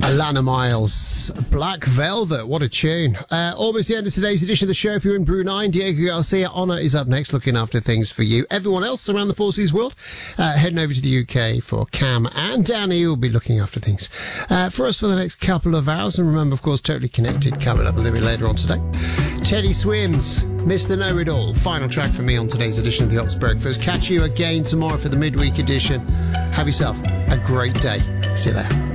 Alana Miles, Black Velvet, what a tune. Almost the end of today's edition of the show. If you're in Brunei, Diego Garcia Honor is up next, looking after things for you. Everyone else around the Four Seas world, heading over to the UK for Cam and Danny, who will be looking after things for us for the next couple of hours. And remember, of course, Totally Connected coming up a little bit later on today. Teddy Swims, Mr. Know-It-All, final track for me on today's edition of the Ops Breakfast. Catch you again tomorrow for the midweek edition. Have yourself a great day. See you there.